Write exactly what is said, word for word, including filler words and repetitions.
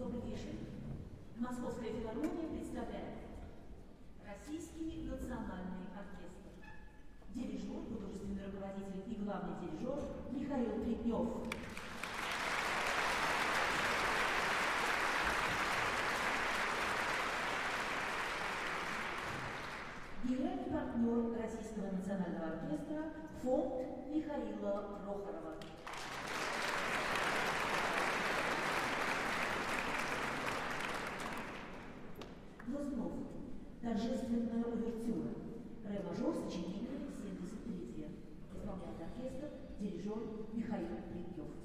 Добрый вечер. Московская филармония представляет Российский национальный оркестр. Дирижер, художественный руководитель и главный дирижер Михаил Плетнев. Генеральный партнер Российского национального оркестра фонд Михаила Прохорова. Глазнов. Торжественная увертюра. Ре-мажор, сочинение семьдесят третье. Исполняет оркестр, дирижер Михаил Плетнев.